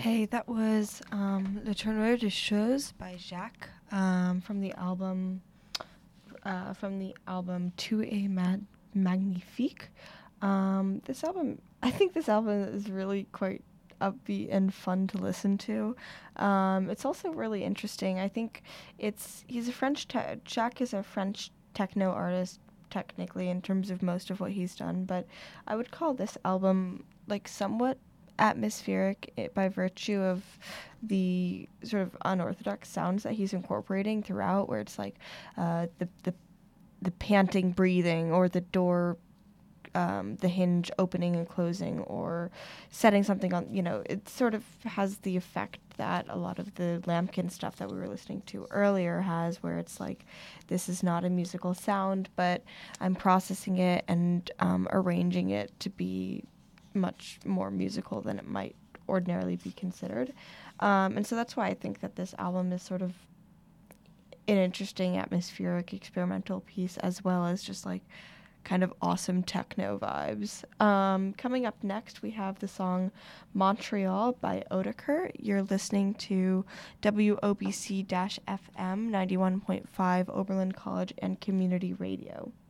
Hey, that was Le Tourneur de Choses by Jacques from the album Tu es magnifique. I think this album is really quite upbeat and fun to listen to. It's also really interesting. I think he's a Jacques is a French techno artist technically in terms of most of what he's done, but I would call this album like somewhat atmospheric by virtue of the sort of unorthodox sounds that he's incorporating throughout, where it's like the panting breathing, or the door, the hinge opening and closing, or setting something on. It sort of has the effect that a lot of the Lampkin stuff that we were listening to earlier has, where it's like, this is not a musical sound, but I'm processing it and arranging it to be much more musical than it might ordinarily be considered. And so that's why I think that this album is sort of an interesting atmospheric experimental piece, as well as just like kind of awesome techno vibes. Coming up next, we have the song Montreal by Oedeker. You're listening to WOBC-FM 91.5 Oberlin College and Community Radio.